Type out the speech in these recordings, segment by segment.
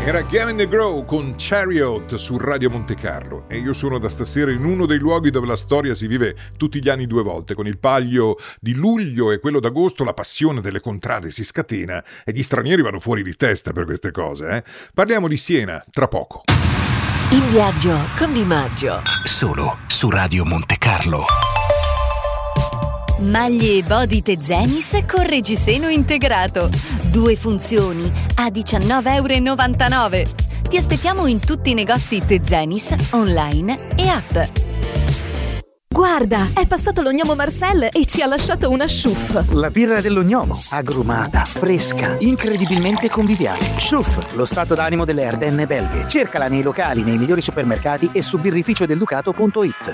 Era Gavin DeGraw con Chariot su Radio Monte Carlo e io sono da stasera in uno dei luoghi dove la storia si vive tutti gli anni due volte. Con il Palio di luglio e quello d'agosto la passione delle contrade si scatena e gli stranieri vanno fuori di testa per queste cose. Parliamo di Siena tra poco. In viaggio con Di Maggio. Solo su Radio Monte Carlo. Maglie e body Tezenis con reggiseno integrato. 2 funzioni a €19,99. Ti aspettiamo in tutti i negozi Tezenis, online e app. Guarda, è passato lo gnomo Marcel e ci ha lasciato una Schuff. La birra dello gnomo, agrumata, fresca, incredibilmente conviviale. Schuff, lo stato d'animo delle Ardenne belghe. Cercala nei locali, nei migliori supermercati e su birrificiodelducato.it.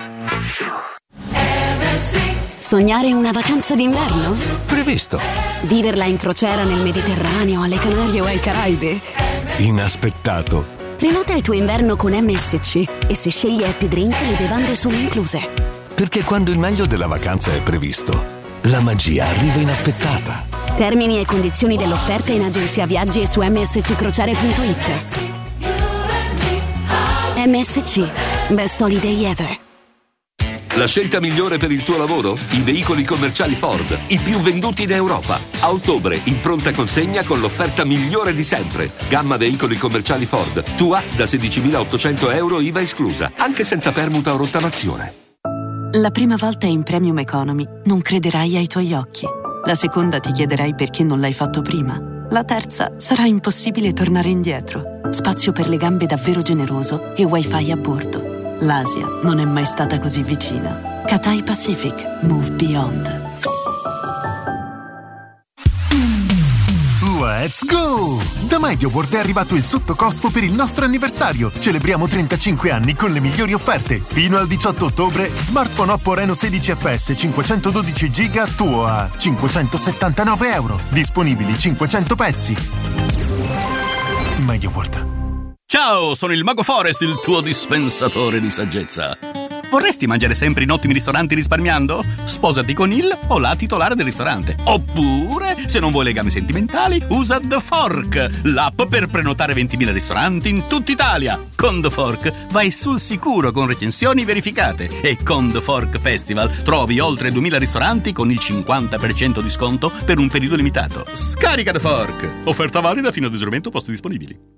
Sognare una vacanza d'inverno? Previsto. Viverla in crociera nel Mediterraneo, alle Canarie o ai Caraibi? Inaspettato. Prenota il tuo inverno con MSC e se scegli Happy Drink le bevande sono incluse. Perché quando il meglio della vacanza è previsto, la magia arriva inaspettata. Termini e condizioni dell'offerta in agenzia viaggi e su msccrociere.it. MSC. Best Holiday Ever. La scelta migliore per il tuo lavoro? I veicoli commerciali Ford, i più venduti in Europa. A ottobre, in pronta consegna con l'offerta migliore di sempre. Gamma veicoli commerciali Ford, tua da €16.800 IVA esclusa, anche senza permuta o rottamazione. La prima volta in Premium Economy non crederai ai tuoi occhi. La seconda ti chiederai perché non l'hai fatto prima. La terza sarà impossibile tornare indietro. Spazio per le gambe davvero generoso e wifi a bordo. L'Asia non è mai stata così vicina. Cathay Pacific. Move Beyond. Let's go! Da MediaWorld è arrivato il sottocosto per il nostro anniversario. Celebriamo 35 anni con le migliori offerte. Fino al 18 ottobre, smartphone Oppo Reno 16 FS 512 GB tuo a €579. Disponibili 500 pezzi. MediaWorld. Ciao, sono il Mago Forest, il tuo dispensatore di saggezza. Vorresti mangiare sempre in ottimi ristoranti risparmiando? Sposati con il o la titolare del ristorante. Oppure, se non vuoi legami sentimentali, usa The Fork, l'app per prenotare 20.000 ristoranti in tutta Italia. Con The Fork vai sul sicuro con recensioni verificate. E con The Fork Festival trovi oltre 2.000 ristoranti con il 50% di sconto per un periodo limitato. Scarica The Fork. Offerta valida fino ad esaurimento posti disponibili.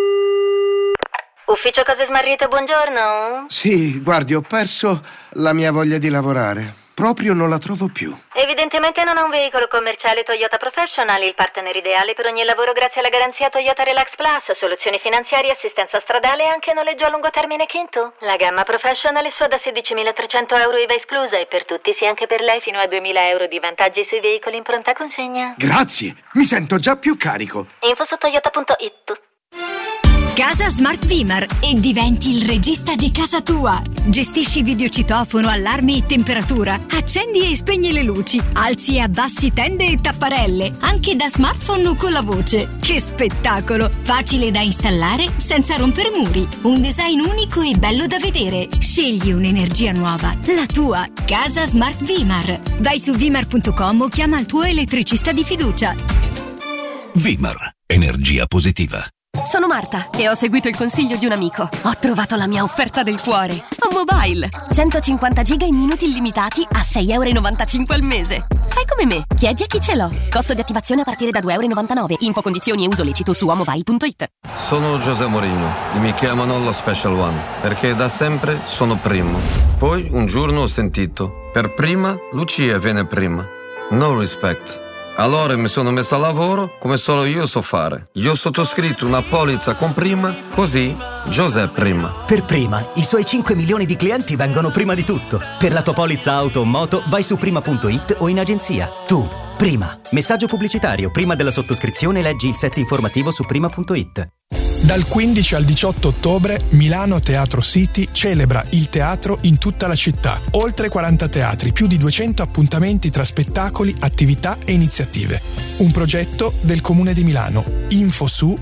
Ufficio Cose Smarrite, buongiorno. Sì, guardi, ho perso la mia voglia di lavorare. Proprio non la trovo più. Evidentemente non ha un veicolo commerciale Toyota Professional, il partner ideale per ogni lavoro grazie alla garanzia Toyota Relax Plus, soluzioni finanziarie, assistenza stradale e anche noleggio a lungo termine Kinto. La gamma Professional è sua da €16.300 IVA esclusa e per tutti, sì anche per lei, fino a €2.000 di vantaggi sui veicoli in pronta consegna. Grazie, mi sento già più carico. Info su toyota.it. Casa Smart Vimar e diventi il regista di casa tua. Gestisci videocitofono, allarme e temperatura. Accendi e spegni le luci. Alzi e abbassi tende e tapparelle. Anche da smartphone o con la voce. Che spettacolo! Facile da installare senza rompere muri. Un design unico e bello da vedere. Scegli un'energia nuova. La tua Casa Smart Vimar. Vai su vimar.com o chiama il tuo elettricista di fiducia. Vimar. Energia positiva. Sono Marta e ho seguito il consiglio di un amico. Ho trovato la mia offerta del cuore. A Mobile. 150 giga in minuti illimitati a €6,95 al mese. Fai come me. Chiedi a chi ce l'ho. Costo di attivazione a partire da €2,99. Info, condizioni e uso lecito su amobile.it. Sono José Mourinho e mi chiamano lo Special One perché da sempre sono primo. Poi un giorno ho sentito: per prima Lucia viene prima. No respect. Allora mi sono messo a lavoro come solo io so fare. Io ho sottoscritto una polizza con prima, così José prima. Per prima, i suoi 5 milioni di clienti vengono prima di tutto. Per la tua polizza auto o moto vai su prima.it o in agenzia. Tu, prima. Messaggio pubblicitario. Prima della sottoscrizione leggi il set informativo su prima.it. Dal 15 al 18 ottobre Milano Teatro City celebra il teatro in tutta la città. Oltre 40 teatri, più di 200 appuntamenti tra spettacoli, attività e iniziative. Un progetto del Comune di Milano. Info su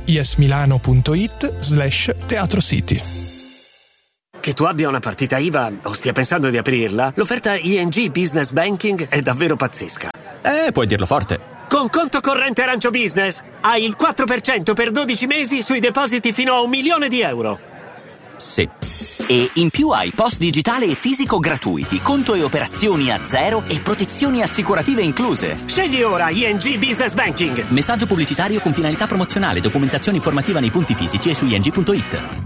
yesmilano.it/Teatro City. Che tu abbia una partita IVA o stia pensando di aprirla, l'offerta ING Business Banking è davvero pazzesca. Puoi dirlo forte. Con conto corrente Arancio Business hai il 4% per 12 mesi sui depositi fino a €1.000.000. Sì. E in più hai post digitale e fisico gratuiti, conto e operazioni a zero e protezioni assicurative incluse. Scegli ora ING Business Banking. Messaggio pubblicitario con finalità promozionale, documentazione informativa nei punti fisici e su ing.it.